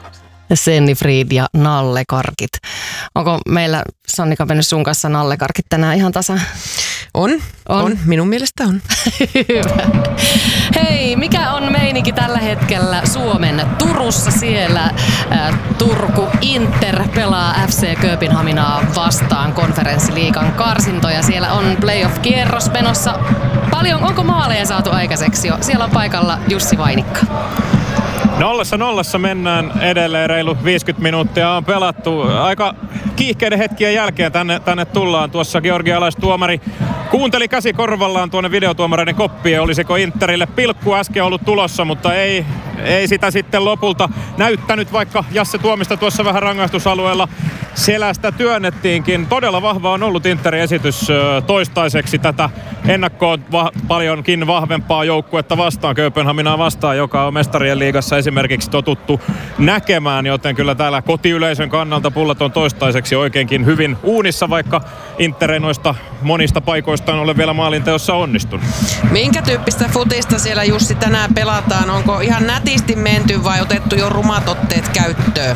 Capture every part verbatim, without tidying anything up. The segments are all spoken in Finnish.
Sennifrid ja nallekarkit. Onko meillä, Sannika, mennyt sun kanssa nallekarkit tänään ihan tasa? On, on, on. Minun mielestä on. Hyvä. Hei, mikä on meininki tällä hetkellä Suomen Turussa? Siellä äh, Turku Inter pelaa F C Kööpenhaminaa vastaan konferenssiliigan karsintoja. Siellä on playoff-kierros menossa. Paljon, onko maaleja saatu aikaiseksi jo? Siellä on paikalla Jussi Vainikka. Nollassa nollassa mennään edelleen, reilu viisikymmentä minuuttia on pelattu. Aika kiihkeiden hetkien jälkeen tänne, tänne tullaan. Tuossa georgialaistuomari kuunteli käsi korvallaan tuonne videotuomareiden koppiin. Olisiko Interille pilkku äsken ollut tulossa, mutta ei, ei sitä sitten lopulta näyttänyt, vaikka Jasse Tuomista tuossa vähän rangaistusalueella selästä työnnettiinkin. Todella vahva on ollut Interin esitys toistaiseksi tätä ennakkoon va- paljonkin vahvempaa joukkuetta vastaan, Kööpenhaminaa vastaan, joka on mestarien liigassa esimerkiksi totuttu näkemään, joten kyllä täällä kotiyleisön kannalta pullat on toistaiseksi oikeinkin hyvin uunissa, vaikka Inter noista monista paikoista on ole vielä maalinteossa onnistunut. Minkä tyyppistä futista siellä, Jussi, tänään pelataan? Onko ihan nätisti menty vai otettu jo rumat otteet käyttöön?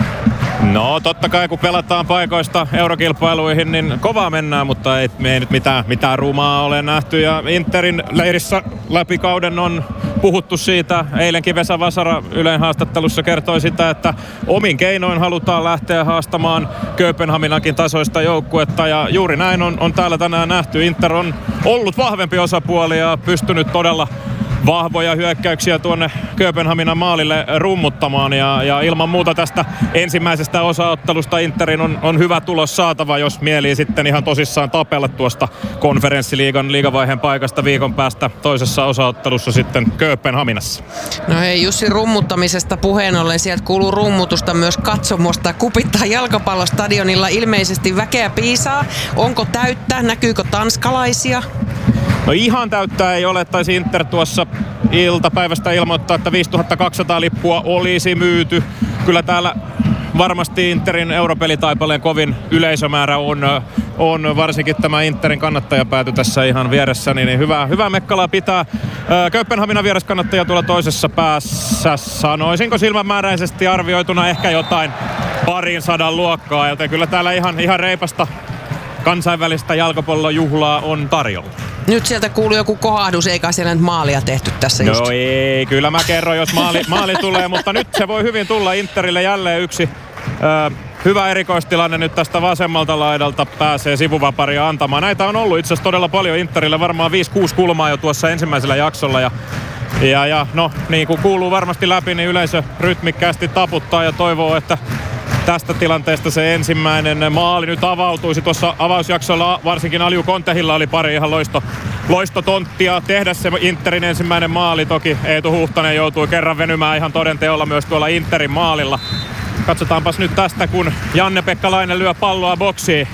No totta kai kun pelataan paikoista eurokilpailuihin, niin kovaa mennään, mutta ei, me ei nyt mitään, mitään rumaa ole nähty. Ja Interin leirissä läpi kauden on puhuttu siitä. Eilenkin Vesa Vasara Ylen haastattelussa kertoi sitä, että omin keinoin halutaan lähteä haastamaan Kööpenhaminakin tasoista joukkuetta. Ja juuri näin on, on täällä tänään nähty. Inter on ollut vahvempi osapuoli ja pystynyt todella vahvoja hyökkäyksiä tuonne Kööpenhaminan maalille rummuttamaan ja, ja ilman muuta tästä ensimmäisestä osaottelusta Interin on, on hyvä tulos saatava, jos mielii sitten ihan tosissaan tapella tuosta konferenssiliigan liigavaiheen paikasta viikon päästä toisessa osaottelussa sitten Kööpenhaminassa. No hei, Jussi, rummuttamisesta puheen ollen, sieltä kuuluu rummutusta myös katsomosta. Kupittaa jalkapallostadionilla ilmeisesti väkeä piisaa. Onko täyttä? Näkyykö tanskalaisia? No ihan täyttää ei ole, taisi Inter tuossa iltapäivästä ilmoittaa, että viisituhattakaksisataa lippua olisi myyty. Kyllä täällä varmasti Interin europelitaipaleen kovin yleisömäärä on, on varsinkin tämä Interin kannattajapääty tässä ihan vieressä, niin hyvä, hyvä Mekkala pitää. Kööpenhaminan vieraskannattaja tuolla toisessa päässä, sanoisinko silmämääräisesti arvioituna ehkä jotain parin sadan luokkaa, joten kyllä täällä ihan, ihan reipasta kansainvälistä jalkapallojuhlaa on tarjolla. Nyt sieltä kuuluu joku kohahdus, eikä siellä nyt maalia tehty tässä just. No ei, kyllä mä kerron, jos maali, maali tulee, mutta nyt se voi hyvin tulla Interille jälleen yksi ö, hyvä erikoistilanne nyt tästä vasemmalta laidalta pääsee sivuvaparia antamaan. Näitä on ollut itse asiassa todella paljon Interille, varmaan viisi kuusi kulmaa jo tuossa ensimmäisellä jaksolla ja ja, ja no niin kuin kuuluu varmasti läpi, niin yleisö rytmikkäästi taputtaa ja toivoo, että tästä tilanteesta se ensimmäinen maali nyt avautuisi. Tuossa avausjaksolla varsinkin Alju Kontehilla oli pari ihan loisto, loistotonttia tehdä se Interin ensimmäinen maali. Toki Eetu Huhtanen joutui kerran venymään ihan todenteolla myös tuolla Interin maalilla. Katsotaanpas nyt tästä, kun Janne-Pekka Laine lyö palloa boksiin.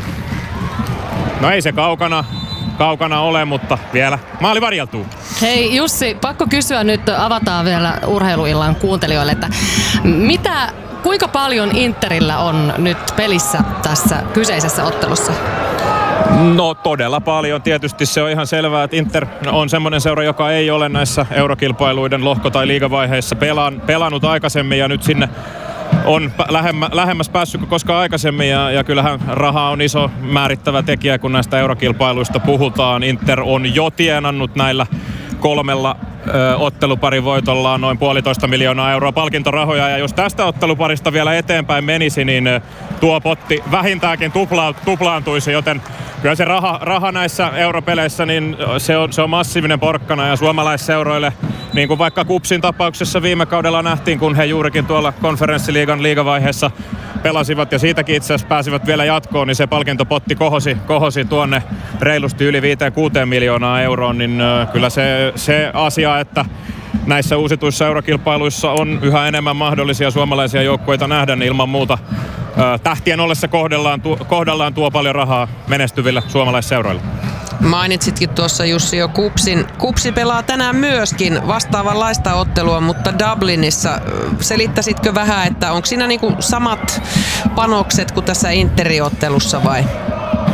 No ei se kaukana. Kaukana ole, mutta vielä maali varjeltuu. Hei Jussi, pakko kysyä nyt, avataan vielä urheiluillan kuuntelijoille, että mitä, kuinka paljon Interillä on nyt pelissä tässä kyseisessä ottelussa? No todella paljon. Tietysti se on ihan selvää, että Inter on semmoinen seura, joka ei ole näissä eurokilpailuiden lohko- tai liigavaiheissa pelan, pelannut aikaisemmin ja nyt sinne on lähemmä, lähemmäs päässyt kuin koskaan aikaisemmin ja, ja kyllähän raha on iso määrittävä tekijä, kun näistä eurokilpailuista puhutaan. Inter on jo tienannut näillä kolmella ö, otteluparin voitollaan noin puolitoista miljoonaa euroa palkintorahoja ja jos tästä otteluparista vielä eteenpäin menisi, niin ö, tuo potti vähintäänkin tupla, tuplaantuisi, joten kyllä se raha, raha näissä europeleissä, niin se on, se on massiivinen porkkana ja suomalaisseuroille, niin kuin vaikka Kupsin tapauksessa viime kaudella nähtiin, kun he juurikin tuolla konferenssiliigan liigavaiheessa pelasivat ja siitäkin itse asiassa pääsivät vielä jatkoon, niin se palkintopotti kohosi, kohosi tuonne reilusti yli viiteen kuuteen miljoonaa euroon, niin kyllä se, se asia, että näissä uusituissa eurokilpailuissa on yhä enemmän mahdollisia suomalaisia joukkueita nähdä, niin ilman muuta tähtien ollessa kohdallaan, tuo, kohdallaan tuo paljon rahaa menestyville suomalaisseuroille. Mainitsitkin tuossa, Jussi, jo Kupsin. Kupsi pelaa tänään myöskin vastaavanlaista ottelua, mutta Dublinissa. Selittäisitkö vähän, että onko siinä niinku samat panokset kuin tässä Interi-ottelussa vai?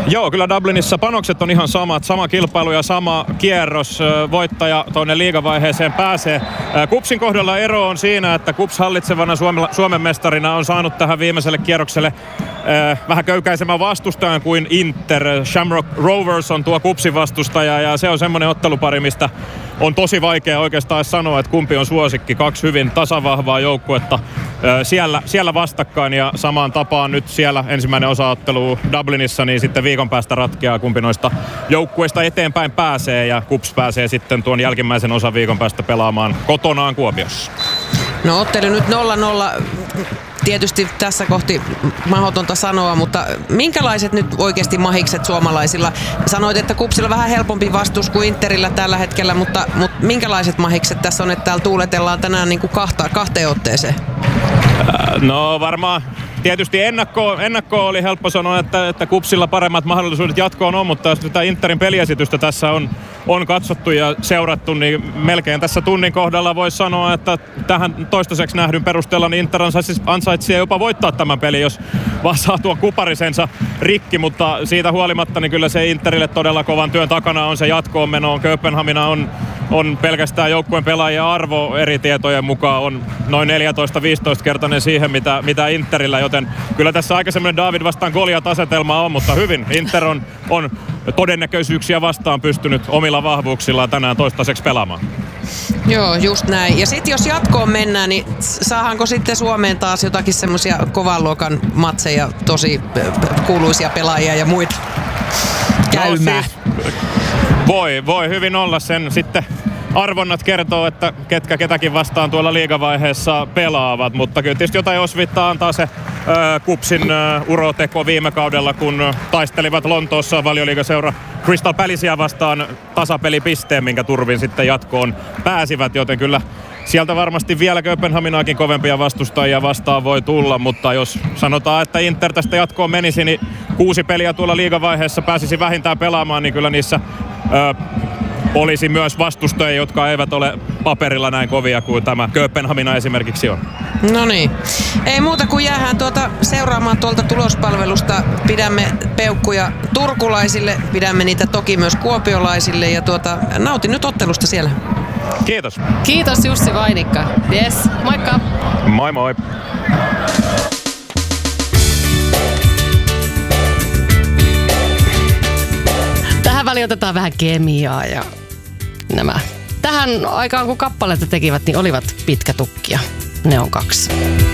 Joo, kyllä Dublinissa panokset on ihan samat. Sama kilpailu ja sama kierros. Voittaja tuonne liigavaiheeseen pääsee. KuPSin kohdalla ero on siinä, että KuPS hallitsevana Suomen mestarina on saanut tähän viimeiselle kierrokselle vähän köykäisemmän vastustajan kuin Inter. Shamrock Rovers on tuo KuPSin vastustaja ja se on semmoinen ottelupari, mistä on tosi vaikea oikeastaan sanoa, että kumpi on suosikki. Kaksi hyvin tasavahvaa joukkuetta siellä, siellä vastakkain ja samaan tapaan nyt siellä ensimmäinen osaottelu Dublinissa, niin sitten viikon päästä ratkeaa, kumpi noista joukkueista eteenpäin pääsee ja KuPS pääsee sitten tuon jälkimmäisen osan viikon päästä pelaamaan kotonaan Kuopiossa. No ottelu nyt nolla nolla. Tietysti tässä kohti mahdotonta sanoa, mutta minkälaiset nyt oikeasti mahikset suomalaisilla? Sanoit, että KuPSilla vähän helpompi vastus kuin Interillä tällä hetkellä, mutta, mutta minkälaiset mahikset tässä on, että täällä tuuletellaan tänään niin kuin kahta, kahteen otteeseen? No varmaan tietysti ennakko, ennakko oli helppo sanoa, että, että KuPSilla paremmat mahdollisuudet jatkoon on, mutta jos tätä Interin peliesitystä tässä on, on katsottu ja seurattu, niin melkein tässä tunnin kohdalla voisi sanoa, että tähän toistaiseksi nähdyn perusteella niin Inter ansaitsee jopa voittaa tämän pelin, jos vaan saa tuon kuparisensa rikki, mutta siitä huolimatta niin kyllä se Interille todella kovan työn takana on se jatkoon meno. Kööpenhamina on, on pelkästään joukkueen pelaajien arvo eri tietojen mukaan on noin neljätoista viisitoista kertainen siihen, mitä, mitä Interillä, joten kyllä tässä aika semmoinen David vastaan Goliat-asetelma on, mutta hyvin Inter on, on todennäköisyyksiä vastaan pystynyt omilla vahvuuksillaan tänään toistaiseksi pelaamaan. Joo, just näin. Ja sitten jos jatkoon mennään, niin saahanko sitten Suomeen taas jotakin semmoisia kovan luokan matseja, tosi kuuluisia pelaajia ja muita käymään? No, siis, voi, voi hyvin olla sen sitten. Arvonnat kertoo, että ketkä ketäkin vastaan tuolla liigavaiheessa pelaavat, mutta kyllä tietysti jotain osvittaa antaa se äh, KuPSin äh, uroteko viime kaudella, kun taistelivat Lontoossa Valioliigaseura Crystal Palacea vastaan tasapelipisteen, minkä turvin sitten jatkoon pääsivät, joten kyllä sieltä varmasti vielä Kööpenhaminaakin kovempia vastustajia vastaan voi tulla, mutta jos sanotaan, että Inter tästä jatkoon menisi, niin kuusi peliä tuolla liigavaiheessa pääsisi vähintään pelaamaan, niin kyllä niissä äh, olisi myös vastustajia, jotka eivät ole paperilla näin kovia kuin tämä Kööpenhamina esimerkiksi on. No niin. Ei muuta kuin jäähän tuota seuraamaan tuolta tulospalvelusta. Pidämme peukkuja turkulaisille, pidämme niitä toki myös kuopiolaisille ja tuota, nautin nyt ottelusta siellä. Kiitos. Kiitos Jussi Vainikka. Yes, moikka. Moi moi. Tähän väliin otetaan vähän kemiaa ja nämä. Tähän aikaan kun kappaleita tekivät, niin olivat pitkätukkia. Ne on kaksi.